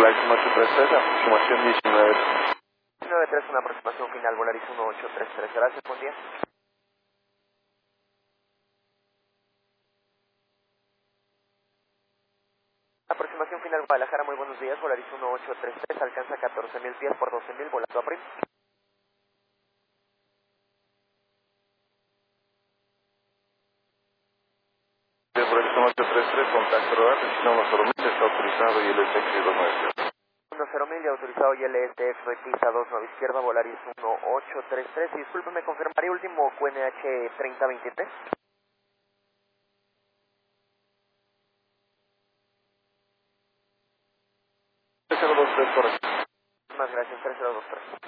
Volaris 1833, aproximación 19. 93, una aproximación final, Volaris 1833. Gracias, buen día. Aproximación final, Guadalajara, muy buenos días, Volaris 1833, alcanza 14.000 pies por 12.000, volando a PRIM. Volaris 1833, contacto radar, destino 10.000, está autorizado y el SX 290. 10.000 y autorizado y LSX, pista 29 izquierda, Volaris 1833. Y discúlpeme, confirmaría último QNH 3023. 3023, correcto. Muchas gracias, 3023.